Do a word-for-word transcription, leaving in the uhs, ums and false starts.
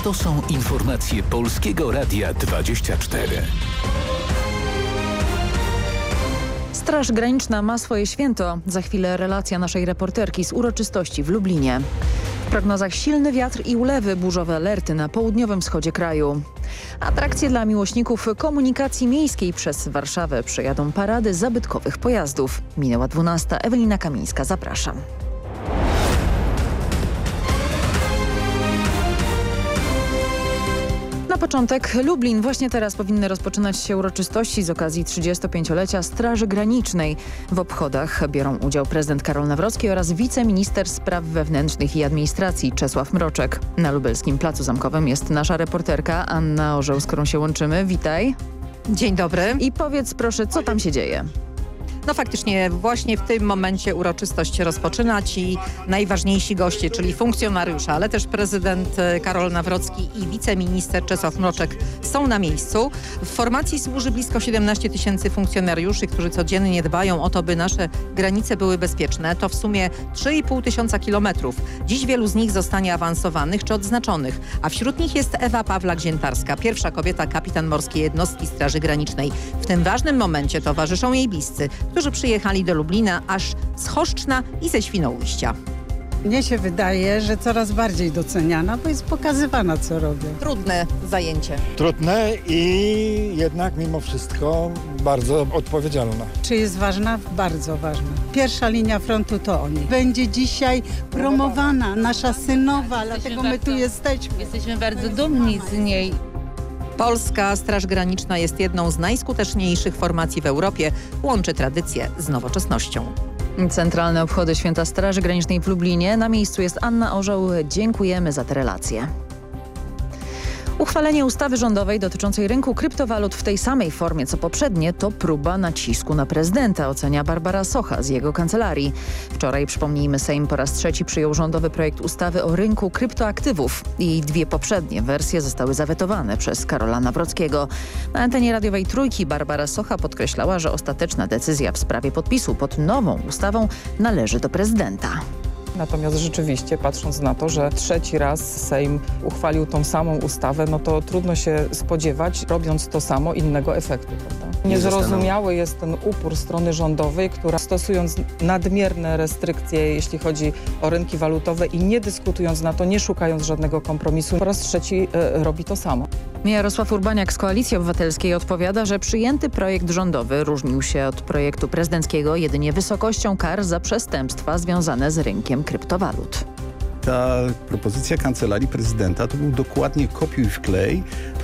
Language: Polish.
To są informacje Polskiego Radia dwadzieścia cztery. Straż Graniczna ma swoje święto. Za chwilę relacja naszej reporterki z uroczystości w Lublinie. W prognozach silny wiatr i ulewy, burzowe alerty na południowym wschodzie kraju. Atrakcje dla miłośników komunikacji miejskiej. Przez Warszawę przejadą parady zabytkowych pojazdów. Minęła dwunasta. Ewelina Kamińska, zapraszam. Na początek Lublin. Właśnie teraz powinny rozpoczynać się uroczystości z okazji trzydziestopięciolecia Straży Granicznej. W obchodach biorą udział prezydent Karol Nawrocki oraz wiceminister spraw wewnętrznych i administracji Czesław Mroczek. Na lubelskim Placu Zamkowym jest nasza reporterka Anna Orzeł, z którą się łączymy. Witaj. Dzień dobry. I powiedz proszę, co tam się dzieje? No faktycznie właśnie w tym momencie uroczystość rozpoczyna. Ci najważniejsi goście, czyli funkcjonariusze, ale też prezydent Karol Nawrocki i wiceminister Czesław Mroczek są na miejscu. W formacji służy blisko siedemnaście tysięcy funkcjonariuszy, którzy codziennie dbają o to, by nasze granice były bezpieczne. To w sumie trzy i pół tysiąca kilometrów. Dziś wielu z nich zostanie awansowanych czy odznaczonych, a wśród nich jest Ewa Pawlak-Ziętarska, pierwsza kobieta kapitan morskiej jednostki Straży Granicznej. W tym ważnym momencie towarzyszą jej bliscy, którzy przyjechali do Lublina aż z Choszczna i ze Świnoujścia. Mnie się wydaje, że coraz bardziej doceniana, bo jest pokazywana, co robię. Trudne zajęcie. Trudne i jednak mimo wszystko bardzo odpowiedzialne. Czy jest ważna? Bardzo ważna. Pierwsza linia frontu to oni. Będzie dzisiaj promowana nasza synowa, dlatego my tu jesteśmy. Jesteśmy bardzo dumni z niej. Polska Straż Graniczna jest jedną z najskuteczniejszych formacji w Europie. Łączy tradycję z nowoczesnością. Centralne obchody Święta Straży Granicznej w Lublinie. Na miejscu jest Anna Orzeł. Dziękujemy za te relacje. Uchwalenie ustawy rządowej dotyczącej rynku kryptowalut w tej samej formie co poprzednie to próba nacisku na prezydenta, ocenia Barbara Socha z jego kancelarii. Wczoraj, przypomnijmy, Sejm po raz trzeci przyjął rządowy projekt ustawy o rynku kryptoaktywów. I dwie poprzednie wersje zostały zawetowane przez Karola Nawrockiego. Na antenie radiowej Trójki Barbara Socha podkreślała, że ostateczna decyzja w sprawie podpisu pod nową ustawą należy do prezydenta. Natomiast rzeczywiście, patrząc na to, że trzeci raz Sejm uchwalił tą samą ustawę, no to trudno się spodziewać, robiąc to samo, innego efektu, prawda? Niezrozumiały jest ten upór strony rządowej, która stosując nadmierne restrykcje, jeśli chodzi o rynki walutowe i nie dyskutując na to, nie szukając żadnego kompromisu, po raz trzeci y, robi to samo. Jarosław Urbaniak z Koalicji Obywatelskiej odpowiada, że przyjęty projekt rządowy różnił się od projektu prezydenckiego jedynie wysokością kar za przestępstwa związane z rynkiem kryptowalut. Ta propozycja Kancelarii Prezydenta to był dokładnie kopiuj wklej